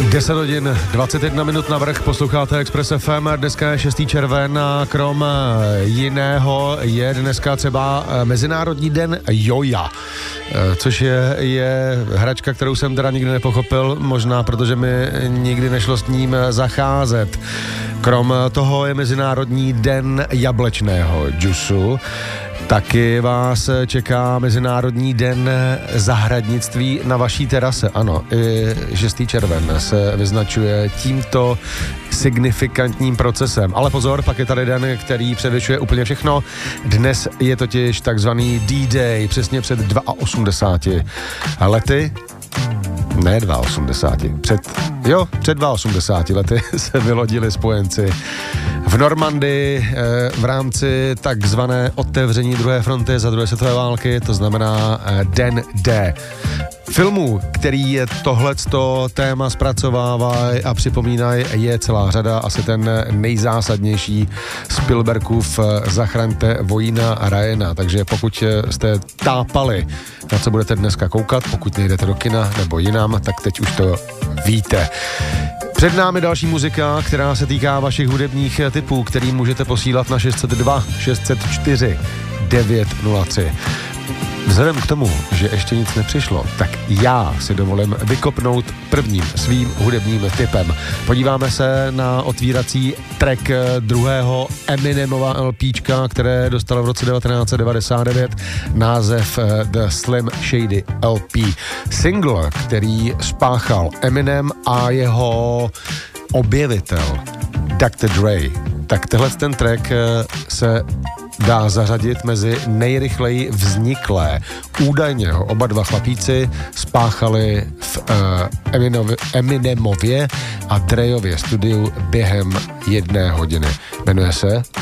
10 hodin 21 minut navrch, posloucháte Express FM, dneska je 6. červen a krom jiného je dneska třeba Mezinárodní den joja, což je hračka, kterou jsem teda nikdy nepochopil, možná protože mi nikdy nešlo s ním zacházet. Krom toho je Mezinárodní den jablečného džusu. Taky vás čeká Mezinárodní den zahradnictví na vaší terase. Ano, 6. červen se vyznačuje tímto signifikantním procesem. Ale pozor, pak je tady den, který převyšuje úplně všechno. Dnes je totiž takzvaný D-Day, přesně před 82 lety. Ne 82, před 82 lety se vylodili spojenci v Normandii v rámci takzvané otevření druhé fronty za druhé světové války, to znamená Den D. Filmů, který tohleto téma zpracovávají a připomínají, je celá řada. Asi ten nejzásadnější Spielbergův Zachraňte vojína Ryana. Takže pokud jste tápali, na co budete dneska koukat, pokud nejdete do kina nebo jinam, tak teď už to víte. Před námi další muzika, která se týká vašich hudebních tipů, který můžete posílat na 602 604 903. Vzhledem k tomu, že ještě nic nepřišlo, tak já si dovolím vykopnout prvním svým hudebním tipem. Podíváme se na otvírací track druhého Eminemova LPčka, které dostalo v roce 1999 název The Slim Shady LP. Single, který spáchal Eminem a jeho objevitel Dr. Dre. Tak tenhle ten track se dá zařadit mezi nejrychleji vzniklé. Údajně ho oba dva chlapíci spáchali v Eminemově a Dreově studiu během 1 hodiny. Jmenuje se